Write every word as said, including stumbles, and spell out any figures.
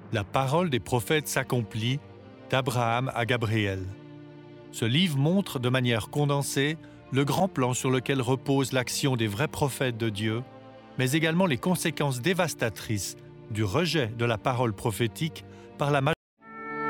La parole des prophètes s'accomplit, d'Abraham à Gabriel. Ce livre montre de manière condensée le grand plan sur lequel repose l'action des vrais prophètes de Dieu, mais également les conséquences dévastatrices du rejet de la parole prophétique par la majorité